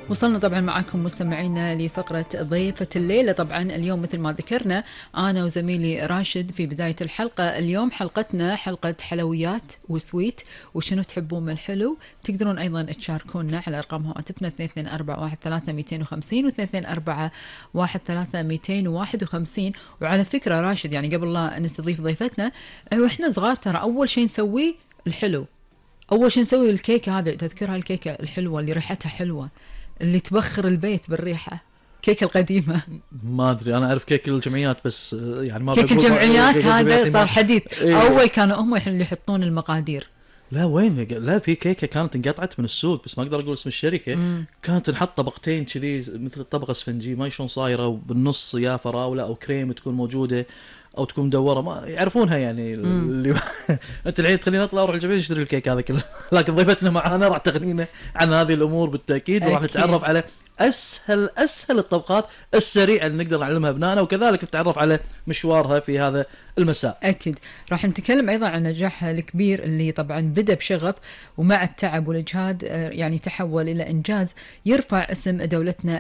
وصلنا طبعا معكم مستمعينا لفقرة ضيفة الليلة. طبعا اليوم مثل ما ذكرنا أنا وزميلي راشد في بداية الحلقة، اليوم حلقتنا حلقة حلويات وسويت وشنو تحبون من الحلو. تقدرون أيضا تشاركونا على أرقام هواتفنا 22413250 و22413251. وعلى فكرة راشد، يعني قبل لا نستضيف ضيفتنا، وإحنا صغار ترى أول شيء نسويه الحلو. أول شيء نسوي الكيكة، هذا تذكرها الكيكة الحلوة اللي ريحتها حلوة، اللي تبخر البيت بالريحة، كيكة القديمة. ما ادري، انا اعرف كيك الجمعيات بس، يعني ما كيك الجمعيات هذا صار حديث. إيه. اول كانوا هم اللي يحطون المقادير. لا وين، لا في كيكه كانت انقطعت من السوق بس ما اقدر اقول اسم الشركه. كانت نحط طبقتين كذي مثل الطبقه اسفنجي، ما شلون صايره، وبالنص يا فراوله او كريم تكون موجوده او تكون مدوره، ما يعرفونها يعني اللي انت الحين تخليني اطلع اروح الجمعيه اشتري الكيك هذا كله. لكن ضيفتنا معانا راح تغنينا عن هذه الامور بالتاكيد، وراح نتعرف على اسهل الطبقات السريعه اللي نقدر نعلمها ابنائنا، وكذلك نتعرف على مشوارها في هذا المساء. اكيد راح نتكلم ايضا عن نجاحها الكبير اللي طبعا بدا بشغف، ومع التعب والاجهاد يعني تحول الى انجاز يرفع اسم دولتنا